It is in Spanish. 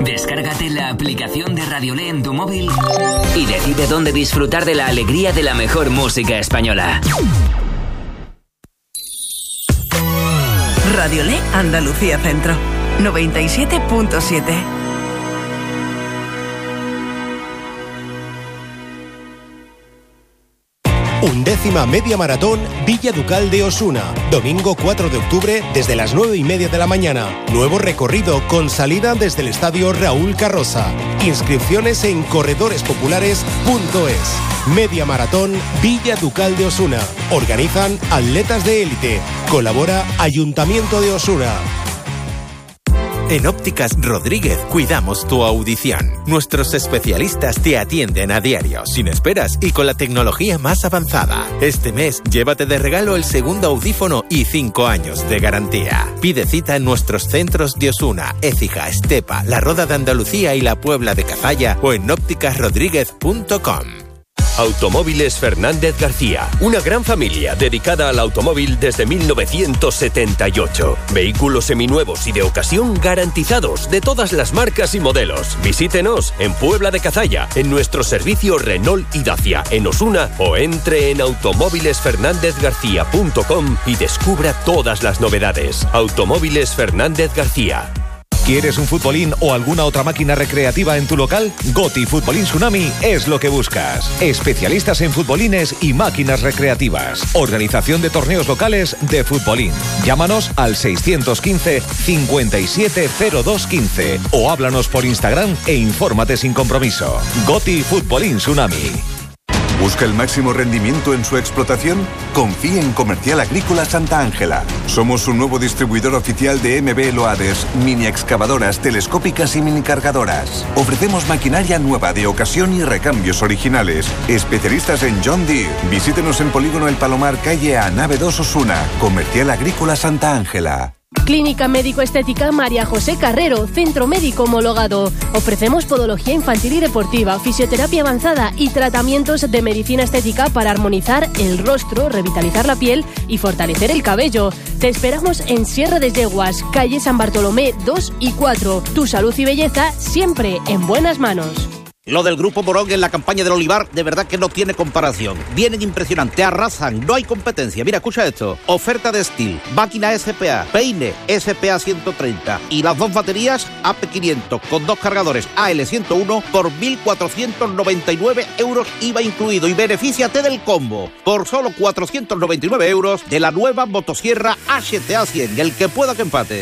Descárgate la aplicación de Radiolé en tu móvil y decide dónde disfrutar de la alegría de la mejor música española. Radiolé Andalucía Centro, 97.7. Undécima Media Maratón Villa Ducal de Osuna. Domingo 4 de octubre desde las 9:30 de la mañana. Nuevo recorrido con salida desde el Estadio Raúl Carroza. Inscripciones en corredorespopulares.es. Media Maratón Villa Ducal de Osuna. Organizan Atletas de Élite. Colabora Ayuntamiento de Osuna. En Ópticas Rodríguez cuidamos tu audición. Nuestros especialistas te atienden a diario, sin esperas y con la tecnología más avanzada. Este mes, llévate de regalo el segundo audífono y 5 años de garantía. Pide cita en nuestros centros de Osuna, Écija, Estepa, La Roda de Andalucía y La Puebla de Cazalla o en ópticasrodríguez.com. Automóviles Fernández García, una gran familia dedicada al automóvil desde 1978. Vehículos seminuevos y de ocasión garantizados de todas las marcas y modelos. Visítenos en Puebla de Cazalla, en nuestro servicio Renault y Dacia, en Osuna, o entre en automóvilesfernandezgarcía.com y descubra todas las novedades. Automóviles Fernández García. ¿Quieres un futbolín o alguna otra máquina recreativa en tu local? Goti Futbolín Tsunami es lo que buscas. Especialistas en futbolines y máquinas recreativas. Organización de torneos locales de futbolín. Llámanos al 615 570215 o háblanos por Instagram e infórmate sin compromiso. Goti Futbolín Tsunami. ¿Busca el máximo rendimiento en su explotación? Confíe en Comercial Agrícola Santa Ángela. Somos un nuevo distribuidor oficial de MB Loades, mini excavadoras, telescópicas y mini cargadoras. Ofrecemos maquinaria nueva de ocasión y recambios originales. Especialistas en John Deere. Visítenos en Polígono El Palomar, calle A, nave 2 Osuna. Comercial Agrícola Santa Ángela. Clínica Médico-Estética María José Carrero, centro médico homologado. Ofrecemos podología infantil y deportiva, fisioterapia avanzada y tratamientos de medicina estética para armonizar el rostro, revitalizar la piel y fortalecer el cabello. Te esperamos en Sierra de Yeguas, calle San Bartolomé 2 y 4. Tu salud y belleza siempre en buenas manos. Lo del Grupo Morón en la campaña del olivar, de verdad que no tiene comparación. Vienen impresionantes, arrasan, no hay competencia. Mira, escucha esto. Oferta de Steel, máquina SPA, peine SPA 130 y las dos baterías AP500 con 2 cargadores AL101 por 1.499 euros IVA incluido. Y benefíciate del combo por solo 499 euros de la nueva motosierra HTA 100. El que pueda que empate.